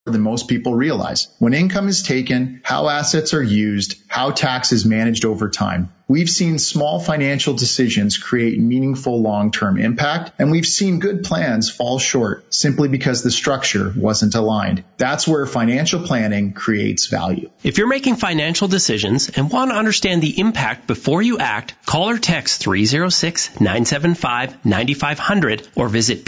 than most people realize. When income is taken, how assets are used, how tax is managed over time. We've seen small financial decisions create meaningful long-term impact, and we've seen good plans fall short simply because the structure wasn't aligned. That's where financial planning creates value. If you're making financial decisions and want to understand the impact before you act, call or text 306-975-9500 or visit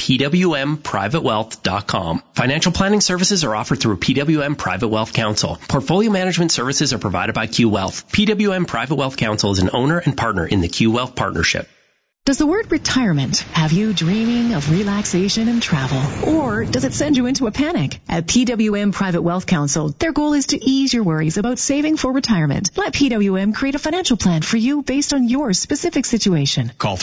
pwmprivatewealth.com. Financial planning services are offered through PWM Private Wealth Counsel. Portfolio management services are provided by Q Wealth. PWM Private Wealth Counsel is an owner and partner in the Q Wealth Partnership. Does the word retirement have you dreaming of relaxation and travel? Or does it send you into a panic? At PWM Private Wealth Counsel, their goal is to ease your worries about saving for retirement. Let PWM create a financial plan for you based on your specific situation. Call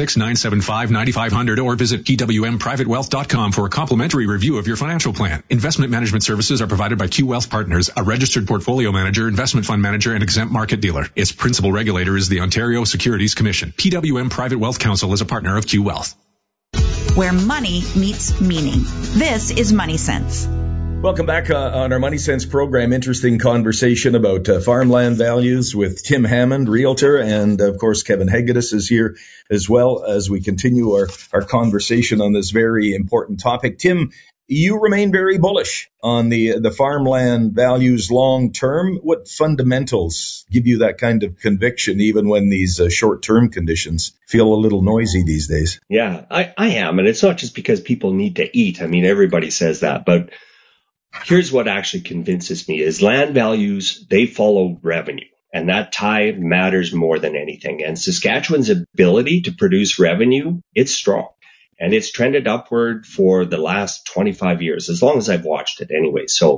306-975-9500 or visit pwmprivatewealth.com for a complimentary review of your financial plan. Investment management services are provided by Q Wealth Partners, a registered portfolio manager, investment fund manager, and exempt market dealer. Its principal regulator is the Ontario Securities Commission. PWM Private Wealth Counsel is a partner of Q Wealth. Where money meets meaning. This is Money Sense. Welcome back on our Money Sense program. Interesting conversation about farmland values with Tim Hammond, realtor, and of course Kevin Hegedus is here as well as we continue our conversation on this very important topic. Tim, you remain very bullish on the farmland values long term. What fundamentals give you that kind of conviction, even when these short-term conditions feel a little noisy these days? Yeah, I am. And it's not just because people need to eat. I mean, everybody says that. But here's what actually convinces me is land values, they follow revenue. And that tie matters more than anything. And Saskatchewan's ability to produce revenue, it's strong. And it's trended upward for the last 25 years, as long as I've watched it anyway. So,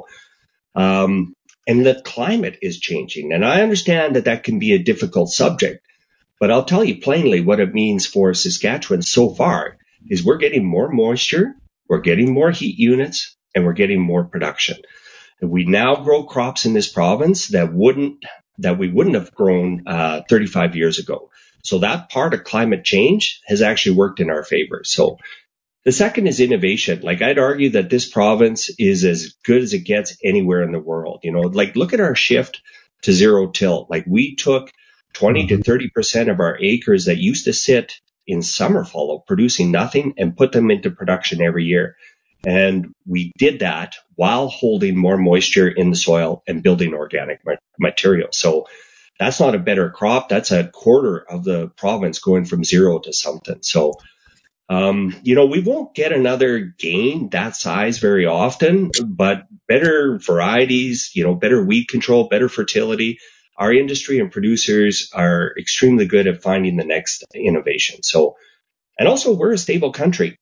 and the climate is changing. And I understand that can be a difficult subject, but I'll tell you plainly what it means for Saskatchewan so far is we're getting more moisture, we're getting more heat units, and we're getting more production. And we now grow crops in this province that we wouldn't have grown 35 years ago. So that part of climate change has actually worked in our favor. So the second is innovation. Like I'd argue that this province is as good as it gets anywhere in the world. You know, like look at our shift to zero till. Like we took 20 to 30% of our acres that used to sit in summer fallow producing nothing and put them into production every year. And we did that while holding more moisture in the soil and building organic material. So that's not a better crop. That's a quarter of the province going from zero to something. So, we won't get another gain that size very often, but better varieties, better weed control, better fertility. Our industry and producers are extremely good at finding the next innovation. So, and also we're a stable country.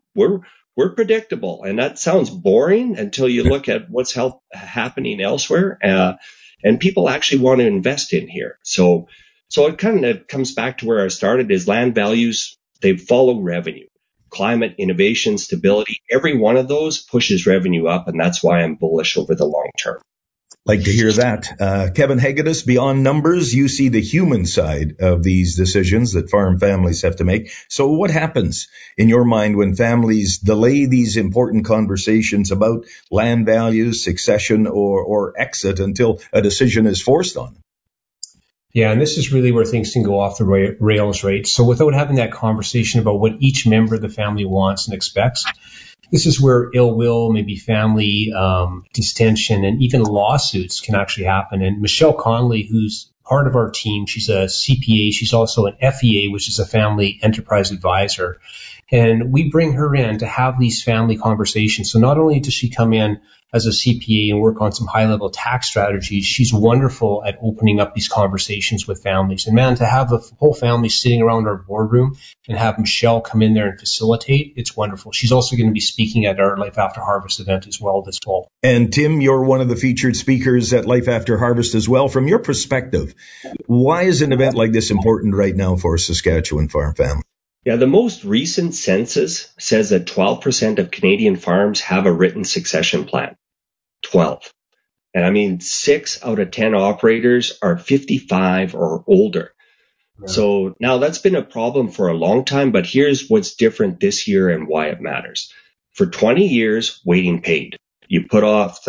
We're predictable, and that sounds boring until you look at what's happening elsewhere. And people actually want to invest in here. So it kind of comes back to where I started is land values, they follow revenue. Climate, innovation, stability, every one of those pushes revenue up, and that's why I'm bullish over the long term. Like to hear that. Kevin Hegedus, beyond numbers, you see the human side of these decisions that farm families have to make. So what happens in your mind when families delay these important conversations about land values, succession, or exit until a decision is forced on them? Yeah, and this is really where things can go off the rails, right? So without having that conversation about what each member of the family wants and expects, this is where ill will, maybe family distension, and even lawsuits can actually happen. And Michelle Conley, who's part of our team, she's a CPA. She's also an FEA, which is a family enterprise advisor. And we bring her in to have these family conversations. So not only does she come in as a CPA and work on some high-level tax strategies, she's wonderful at opening up these conversations with families. And man, to have the whole family sitting around our boardroom and have Michelle come in there and facilitate, it's wonderful. She's also going to be speaking at our Life After Harvest event as well this fall. And Tim, you're one of the featured speakers at Life After Harvest as well. From your perspective, why is an event like this important right now for Saskatchewan farm families? Yeah, the most recent census says that 12% of Canadian farms have a written succession plan. 12. And I mean, 6 out of 10 operators are 55 or older. Yeah. So now that's been a problem for a long time, but here's what's different this year and why it matters. For 20 years, waiting paid. You put off